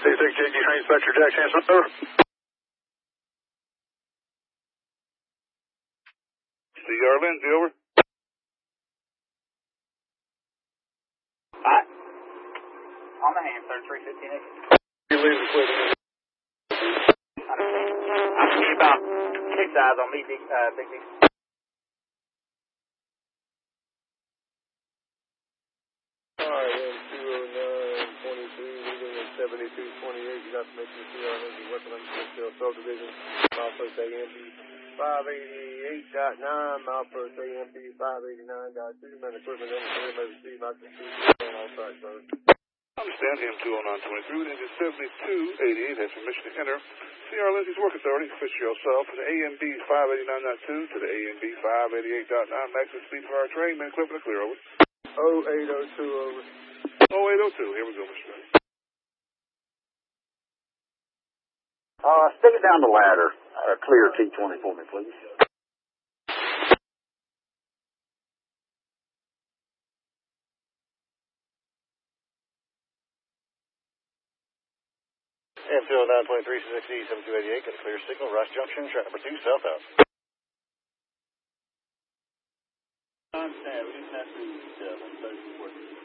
C6JG Train Inspector Jack Hanson, over. CR Lindsay, over. Alright. On the hand, 3315. You leave the equipment. I'm getting about 6 eyes on me, Big Big. Alright, then 209-23, leaving at 7228. You got to make the CR Lindsay working on the Smithfield subdivision. Milepost AMP 588.9, milepost AMP 589.2. Man, equipment in the emergency, not the and all sorts, brother. Understand him 209-23 with engine 7288 has permission to enter CR Lindsay's work authority. Fish yourself to the AMB 589.2 to the AMB 588.9. Maximum speed for our train. Man, equipment clear, over. 0802, over. 0802, here we go, Mr. Stick it down the ladder. Clear T20 for me, please. M209-23, 7288, got a clear signal, Rush Junction, track number 2, southbound. Understand, we just have to,